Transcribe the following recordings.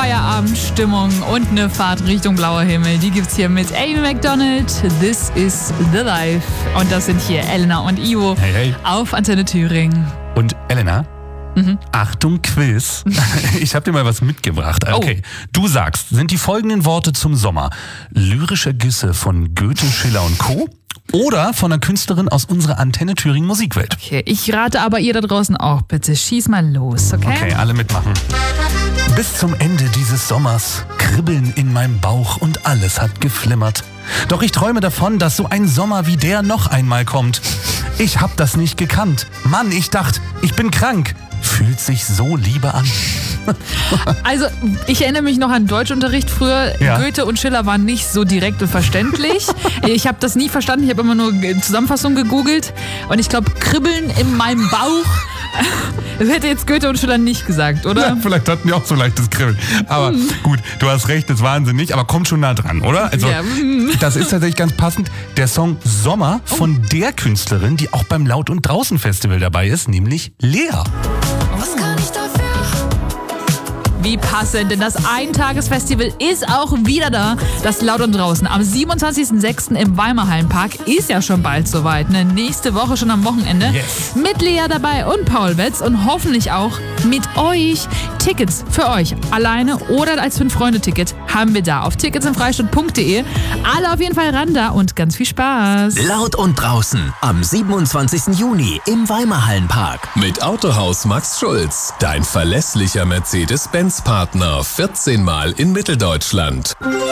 Feierabendstimmung und eine Fahrt Richtung blauer Himmel. Die gibt's hier mit Amy Macdonald. This is the life. Und das sind hier Elena und Ivo auf Antenne Thüringen. Und Elena? Achtung, Quiz. Ich habe dir mal was mitgebracht. Okay, Du sagst, sind die folgenden Worte zum Sommer lyrische Güsse von Goethe, Schiller und Co. oder von einer Künstlerin aus unserer Antenne Thüringen Musikwelt? Okay, ich rate aber ihr da draußen auch bitte. Schieß mal los, okay? Okay, alle mitmachen. Bis zum Ende dieses Sommers kribbeln in meinem Bauch und alles hat geflimmert. Doch ich träume davon, dass so ein Sommer wie der noch einmal kommt. Ich hab das nicht gekannt. Mann, ich dachte, ich bin krank. Fühlt sich so Liebe an. Also, ich erinnere mich noch an Deutschunterricht früher. Ja. Goethe und Schiller waren nicht so direkt und verständlich. Ich habe das nie verstanden. Ich habe immer nur Zusammenfassung gegoogelt. Und ich glaube, Kribbeln in meinem Bauch, das hätte jetzt Goethe und Schiller nicht gesagt, oder? Ja, vielleicht hatten die auch so leichtes Kribbeln. Aber gut, du hast recht, das ist wahnsinnig, aber kommt schon nah dran, oder? Also, das ist tatsächlich ganz passend. Der Song Sommer von der Künstlerin, die auch beim Laut- und Draußen-Festival dabei ist, nämlich Lea. Was kann ich dafür? Wie passend, denn das Eintagesfestival ist auch wieder da. Das Laut und Draußen am 27.06. im Weimarhallenpark ist ja schon bald soweit. Ne? Nächste Woche schon am Wochenende. Yes. Mit Lea dabei und Paul Wetz und hoffentlich auch mit euch. Tickets für euch alleine oder als 5-Freunde-Ticket haben wir da auf ticketsimfreistadt.de. Alle auf jeden Fall ran da und ganz viel Spaß. Laut und Draußen am 27. Juni im Weimarhallenpark. Mit Autohaus Max Schulz, dein verlässlicher Mercedes-Benz-Partner, 14 Mal in Mitteldeutschland.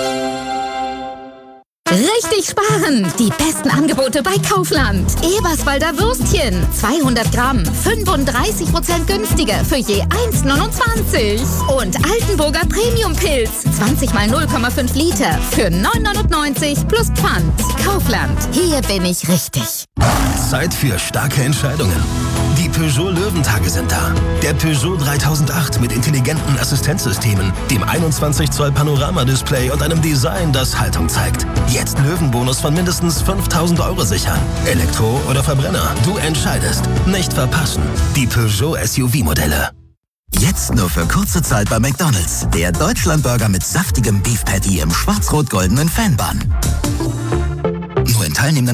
Richtig sparen! Die besten Angebote bei Kaufland. Eberswalder Würstchen, 200 Gramm, 35% günstiger für je 1,29. Und Altenburger Premium-Pilz, 20 mal 0,5 Liter für 9,99 plus Pfand. Kaufland, hier bin ich richtig. Zeit für starke Entscheidungen. Die Peugeot Löwentage sind da. Der Peugeot 3008 mit intelligenten Assistenzsystemen, dem 21 Zoll Panoramadisplay und einem Design, das Haltung zeigt. Jetzt Löwenbonus von mindestens 5.000 € sichern. Elektro oder Verbrenner, du entscheidest. Nicht verpassen. Die Peugeot SUV-Modelle. Jetzt nur für kurze Zeit bei McDonald's. Der Deutschlandburger mit saftigem Beef Patty im schwarz-rot-goldenen Fanbun. Nur in teilnehmenden